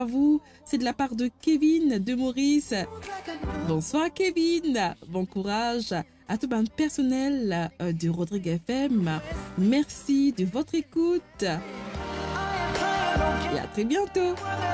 à vous. C'est de la part de Kevin de Maurice. Bonsoir Kevin. Bon courage à tout le personnel de Rodrigue FM. Merci de votre écoute. Et à très bientôt.